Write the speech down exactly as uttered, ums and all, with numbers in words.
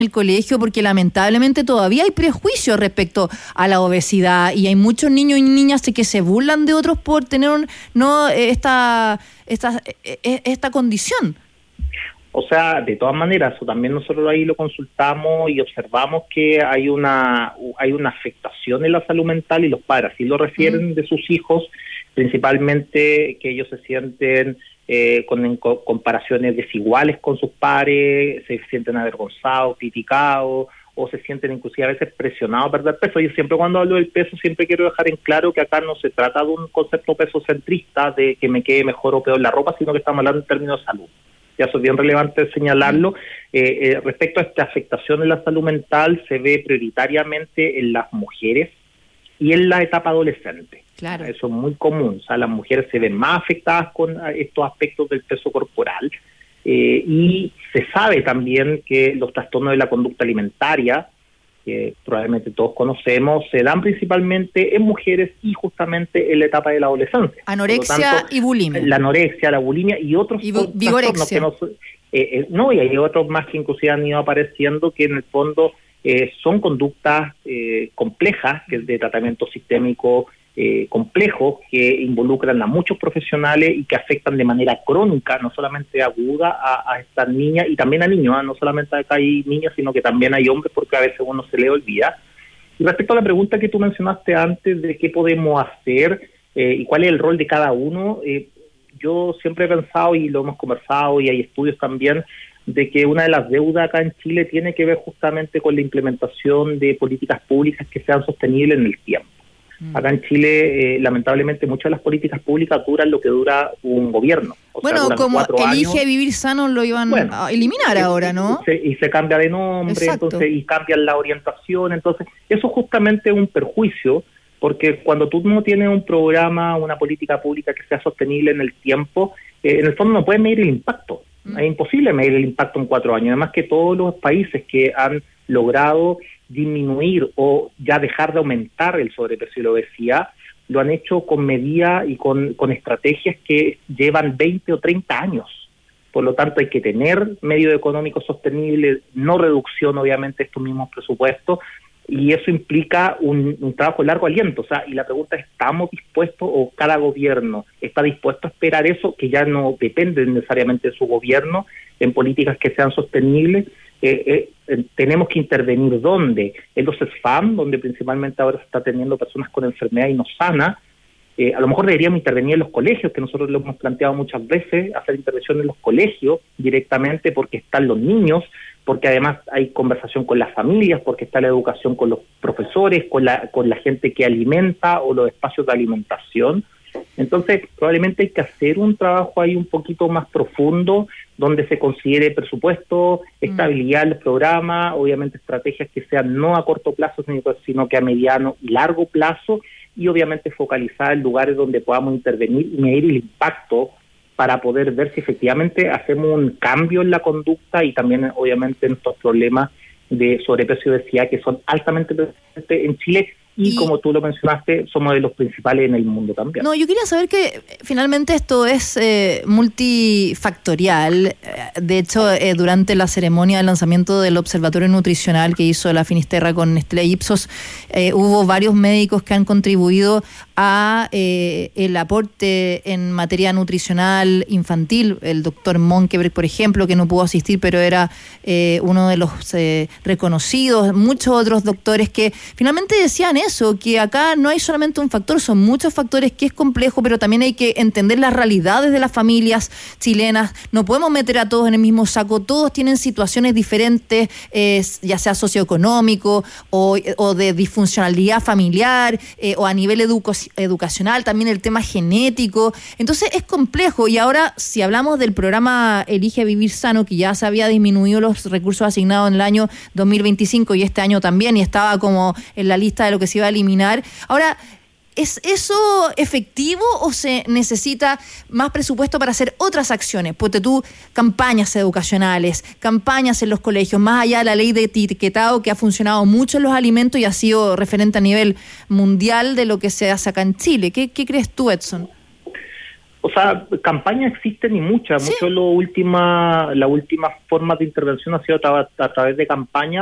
el colegio, porque lamentablemente todavía hay prejuicios respecto a la obesidad y hay muchos niños y niñas que se burlan de otros por tener un, no esta, esta, esta condición. O sea, de todas maneras, o también nosotros ahí lo consultamos y observamos que hay una hay una afectación en la salud mental y los padres así lo refieren mm. de sus hijos, principalmente que ellos se sienten eh, con en, con comparaciones desiguales con sus pares, se sienten avergonzados, criticados, o se sienten inclusive a veces presionados a perder peso. Yo siempre cuando hablo del peso siempre quiero dejar en claro que acá no se trata de un concepto pesocentrista de que me quede mejor o peor la ropa, sino que estamos hablando en términos de salud. Ya eso es bien relevante señalarlo. Eh, eh, respecto a esta afectación en la salud mental, se ve prioritariamente en las mujeres y en la etapa adolescente. Claro. Eso es muy común. O sea, las mujeres se ven más afectadas con estos aspectos del peso corporal. Eh, y se sabe también que los trastornos de la conducta alimentaria, que probablemente todos conocemos, se dan principalmente en mujeres y justamente en la etapa de la adolescencia. Anorexia tanto, y bulimia. La anorexia, la bulimia y otros y bu- trastornos que no, eh, eh, no, y hay otros más que inclusive han ido apareciendo que en el fondo eh, son conductas eh, complejas, que es de tratamiento sistémico eh, complejo, que involucran a muchos profesionales y que afectan de manera crónica, no solamente aguda a, a estas niñas y también a niños, ¿eh? No solamente acá hay niñas, sino que también hay hombres, porque a veces uno se le olvida. Y respecto a la pregunta que tú mencionaste antes de qué podemos hacer eh, y cuál es el rol de cada uno, eh, yo siempre he pensado, y lo hemos conversado y hay estudios también, de que una de las deudas acá en Chile tiene que ver justamente con la implementación de políticas públicas que sean sostenibles en el tiempo. Acá en Chile, eh, lamentablemente, muchas de las políticas públicas duran lo que dura un gobierno. O bueno, sea, como Elige años. Vivir Sano lo iban bueno, a eliminar eh, ahora, ¿no? Se, y se cambia de nombre, Exacto. entonces y cambian la orientación. Entonces, eso justamente es un perjuicio, porque cuando tú no tienes un programa, una política pública que sea sostenible en el tiempo, eh, en el fondo no puedes medir el impacto. Mm. Es imposible medir el impacto en cuatro años. Además que todos los países que han logrado disminuir o ya dejar de aumentar el sobrepeso y la obesidad, lo han hecho con medidas y con, con estrategias que llevan veinte o treinta años. Por lo tanto, hay que tener medios económicos sostenibles, no reducción, obviamente, de estos mismos presupuestos, y eso implica un, un trabajo de largo aliento. O sea, y la pregunta es, ¿estamos dispuestos o cada gobierno está dispuesto a esperar eso, que ya no depende necesariamente de su gobierno, en políticas que sean sostenibles? Eh, eh, tenemos que intervenir ¿dónde? En los S F A M, donde principalmente ahora se está atendiendo personas con enfermedad y no sana. Eh, a lo mejor deberíamos intervenir en los colegios, que nosotros lo hemos planteado muchas veces, hacer intervención en los colegios directamente, porque están los niños, porque además hay conversación con las familias, porque está la educación con los profesores, con la, con la gente que alimenta o los espacios de alimentación. Entonces, probablemente hay que hacer un trabajo ahí un poquito más profundo, donde se considere presupuesto, estabilidad del programa, obviamente estrategias que sean no a corto plazo, sino que a mediano y largo plazo, y obviamente focalizar en lugares donde podamos intervenir y medir el impacto para poder ver si efectivamente hacemos un cambio en la conducta y también obviamente en estos problemas de sobrepeso y obesidad que son altamente presentes en Chile. Y, y como tú lo mencionaste, somos de los principales en el mundo también. No, yo quería saber que finalmente esto es eh, multifactorial. De hecho, eh, durante la ceremonia de lanzamiento del Observatorio Nutricional que hizo la Finisterra con Nestlé Ipsos, eh, hubo varios médicos que han contribuido a eh, el aporte en materia nutricional infantil. El doctor Monkeberg, por ejemplo, que no pudo asistir, pero era eh, uno de los eh, reconocidos. Muchos otros doctores que finalmente decían eso, que acá no hay solamente un factor, son muchos factores, que es complejo, pero también hay que entender las realidades de las familias chilenas. No podemos meter a todos en el mismo saco, todos tienen situaciones diferentes, eh, ya sea socioeconómico o, o de disfuncionalidad familiar eh, o a nivel educo- educacional, también el tema genético. Entonces es complejo, y ahora si hablamos del programa Elige Vivir Sano, que ya se había disminuido los recursos asignados en el año dos mil veinticinco y este año también, y estaba como en la lista de lo que se iba a eliminar. Ahora, ¿es eso efectivo o se necesita más presupuesto para hacer otras acciones? Ponte tú, campañas educacionales, campañas en los colegios, más allá de la ley de etiquetado que ha funcionado mucho en los alimentos y ha sido referente a nivel mundial de lo que se hace acá en Chile. ¿Qué, qué crees tú, Edson? O sea, campañas existen y muchas. ¿Sí? Mucho lo última, la última forma de intervención ha sido a, tra a través de campañas